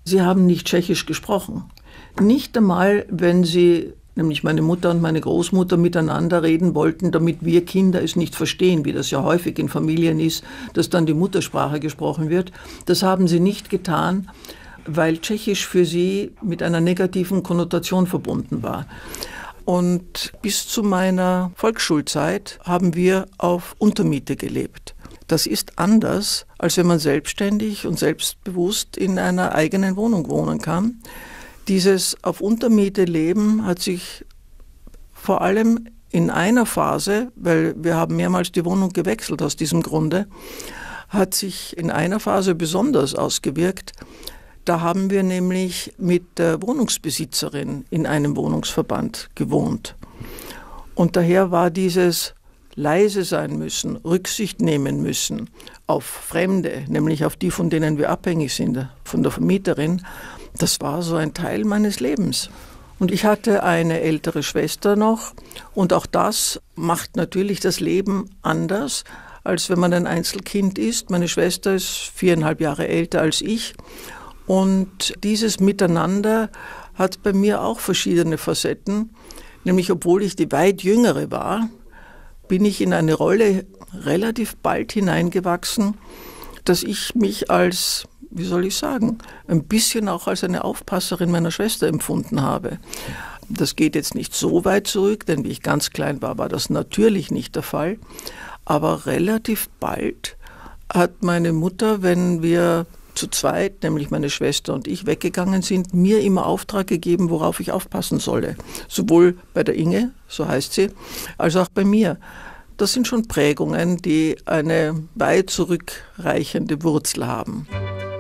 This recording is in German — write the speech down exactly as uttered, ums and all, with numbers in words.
Sie haben nicht Tschechisch gesprochen. Nicht einmal, wenn sie, nämlich meine Mutter und meine Großmutter, miteinander reden wollten, damit wir Kinder es nicht verstehen, wie das ja häufig in Familien ist, dass dann die Muttersprache gesprochen wird. Das haben sie nicht getan, weil Tschechisch für sie mit einer negativen Konnotation verbunden war. Und bis zu meiner Volksschulzeit haben wir auf Untermiete gelebt. Das ist anders, als wenn man selbstständig und selbstbewusst in einer eigenen Wohnung wohnen kann. Dieses auf Untermiete leben hat sich vor allem in einer Phase, weil wir haben mehrmals die Wohnung gewechselt aus diesem Grunde, hat sich in einer Phase besonders ausgewirkt. Da haben wir nämlich mit der Wohnungsbesitzerin in einem Wohnungsverband gewohnt. Und daher war dieses leise sein müssen, Rücksicht nehmen müssen auf Fremde, nämlich auf die, von denen wir abhängig sind, von der Vermieterin, das war so ein Teil meines Lebens. Und ich hatte eine ältere Schwester noch und auch das macht natürlich das Leben anders, als wenn man ein Einzelkind ist. Meine Schwester ist viereinhalb Jahre älter als ich. Und dieses Miteinander hat bei mir auch verschiedene Facetten, nämlich obwohl ich die weit jüngere war, bin ich in eine Rolle relativ bald hineingewachsen, dass ich mich als, wie soll ich sagen, ein bisschen auch als eine Aufpasserin meiner Schwester empfunden habe. Das geht jetzt nicht so weit zurück, denn wie ich ganz klein war, war das natürlich nicht der Fall. Aber relativ bald hat meine Mutter, wenn wir zu zweit, nämlich meine Schwester und ich, weggegangen sind, mir immer Auftrag gegeben, worauf ich aufpassen solle. Sowohl bei der Inge, so heißt sie, als auch bei mir. Das sind schon Prägungen, die eine weit zurückreichende Wurzel haben.